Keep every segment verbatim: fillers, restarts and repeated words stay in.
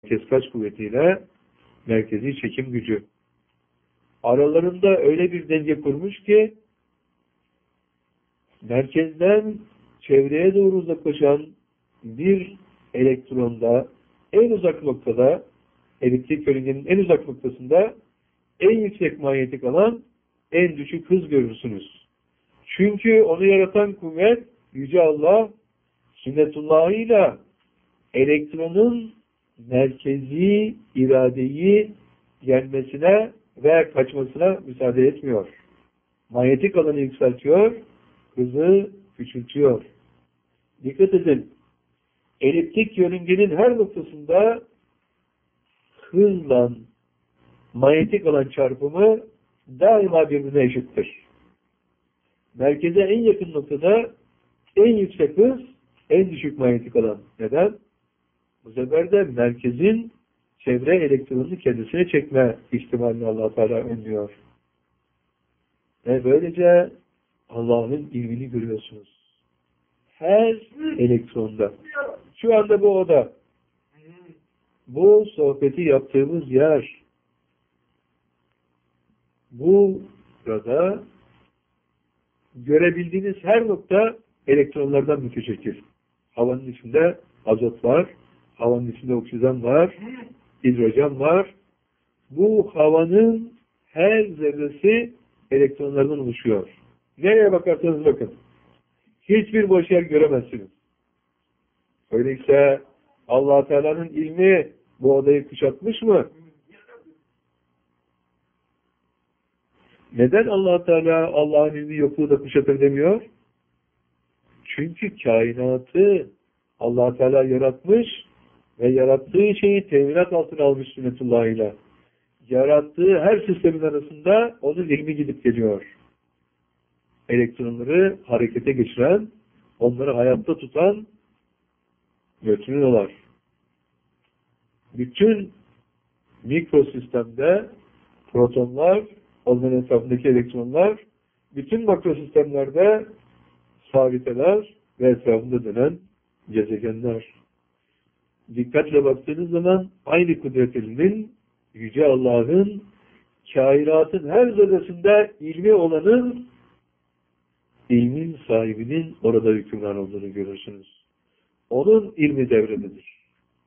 keskaç kuvvetiyle merkezi çekim gücü. Aralarında öyle bir denge kurmuş ki merkezden çevreye doğru uzaklaşan bir elektronda en uzak noktada, elektrik yörüngenin en uzak noktasında en yüksek manyetik alan, en düşük hız görürsünüz. Çünkü onu yaratan kuvvet Yüce Allah sünnetullahıyla elektronun merkezi iradeyi gelmesine ve kaçmasına müsaade etmiyor. Manyetik alanı yükseltiyor, hızı küçültüyor. Dikkat edin, eliptik yörüngenin her noktasında hızla manyetik alan çarpımı daima birbirine eşittir. Merkeze en yakın noktada en yüksek hız, en düşük manyetik alan. Neden? Bu sefer de merkezin çevre elektronunu kendisine çekme ihtimalini Allah Teala önlüyor. Ve böylece Allah'ın ilmini görüyorsunuz. Her elektronda. Şu anda bu oda. Bu sohbeti yaptığımız yer. Bu burada görebildiğiniz her nokta elektronlardan müteşekkil. Havanın içinde azot var, havanın içinde oksijen var, hidrojen var. Bu havanın her zerresi elektronlardan oluşuyor. Nereye bakarsanız bakın. Hiçbir boş yer göremezsiniz. Öyleyse Allah Teala'nın ilmi bu odayı kuşatmış mı? Neden Allah Teala Allah'ın ilmi yokluğu da kuşatır demiyor? Çünkü kainatı Allah Teala yaratmış ve yarattığı şeyi teminat altına almış sünnetullahıyla. Yarattığı her sistemin arasında onun ilmi gidip geliyor. Elektronları harekete geçiren, onları hayatta tutan nötrinolar. Bütün mikrosistemde protonlar, onların etrafındaki elektronlar, bütün makrosistemlerde sabiteler ve etrafında dönen gezegenler. Dikkatle baktığınız zaman aynı kudret elinin, Yüce Allah'ın kainatın her zerresinde ilmi olanın, ilmin sahibinin orada hükümran olduğunu görürsünüz. Onun ilmi devrededir.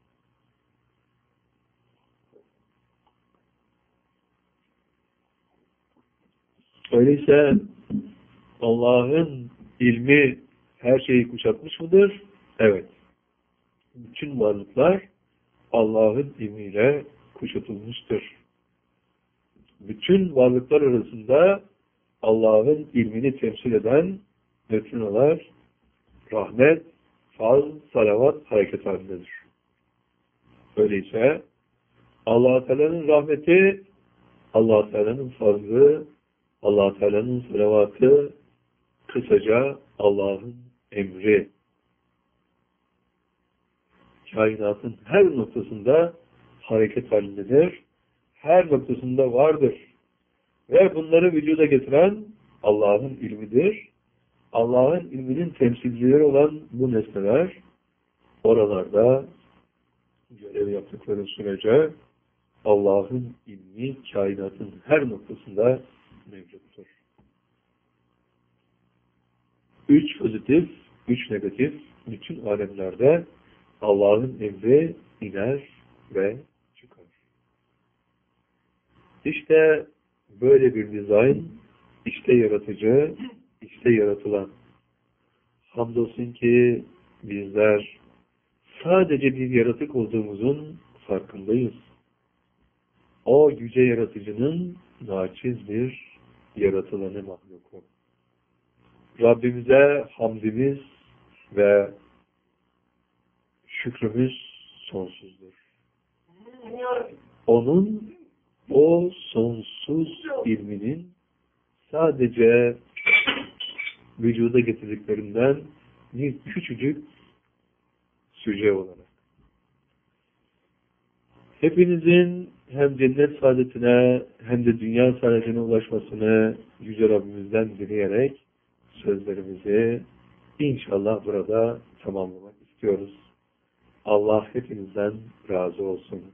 Öyleyse Allah'ın ilmi her şeyi kuşatmış mıdır? Evet. Bütün varlıklar Allah'ın ilmiyle kuşatılmıştır. Bütün varlıklar arasında Allah'ın ilmini temsil eden nötrinolar, rahmet, fazl, salavat hareket halindedir. Öyleyse Allah Teala'nın rahmeti, Allah Teala'nın fazlı, Allah Teala'nın salavatı, kısaca Allah'ın emri. Kainatın her noktasında hareket halindedir. Her noktasında vardır. Ve bunları vücuda getiren Allah'ın ilmidir. Allah'ın ilminin temsilcileri olan bu nesneler oralarda görev yaptıkları sürece Allah'ın ilmi kainatın her noktasında mevcuttur. Üç pozitif, üç negatif, bütün alemlerde Allah'ın emri iner ve çıkar. İşte böyle bir dizayn, işte yaratıcı, işte yaratılan. Hamdolsun ki bizler sadece bir yaratık olduğumuzun farkındayız. O yüce yaratıcının naçiz bir yaratılanı mahluku. Rabbimize hamdimiz ve şükrümüz sonsuzdur. Onun o sonsuz ilminin sadece vücuda getirdiklerinden bir küçücük süce olarak. Hepinizin hem cennet saadetine hem de dünya saadetine ulaşmasını Yüce Rabbimizden dileyerek sözlerimizi inşallah burada tamamlamak istiyoruz. Allah hepinizden razı olsun.